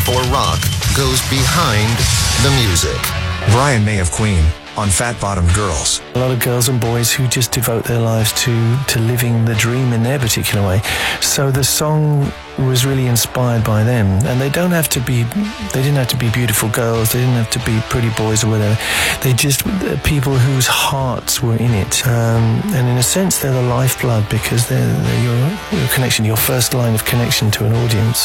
for rock goes behind the music. Brian May of Queen on Fat Bottom Girls. A lot of girls and boys who just devote their lives to living the dream in their particular way. So the song was really inspired by them, and they didn't have to be beautiful girls, they didn't have to be pretty boys or whatever. They just people whose hearts were in it, and in a sense they're the lifeblood, because they're your connection, your first line of connection to an audience.